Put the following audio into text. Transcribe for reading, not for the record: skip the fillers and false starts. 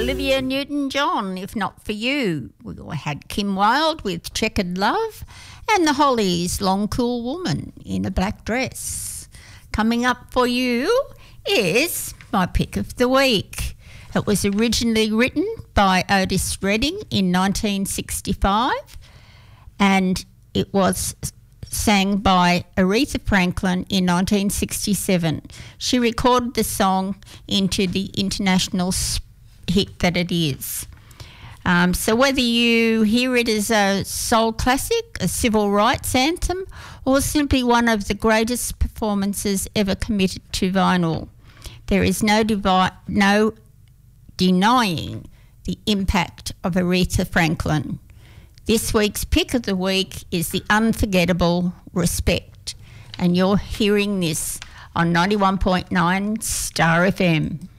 Olivia Newton-John, If Not For You. We had Kim Wilde with Checkered Love and the Hollies, Long Cool Woman in a Black Dress. Coming up for you is my pick of the week. It was originally written by Otis Redding in 1965 and it was sang by Aretha Franklin in 1967. She recorded the song into the international hit that it is. So whether you hear it as a soul classic, a civil rights anthem, or simply one of the greatest performances ever committed to vinyl, there is no denying the impact of Aretha Franklin. This week's pick of the week is the unforgettable Respect, and you're hearing this on 91.9 Star FM.